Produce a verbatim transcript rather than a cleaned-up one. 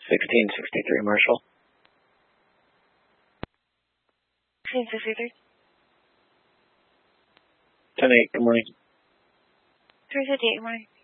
sixteen sixty-three, Marshall. sixteen sixty-three. ten eight, good morning. three fifty-eight, good morning.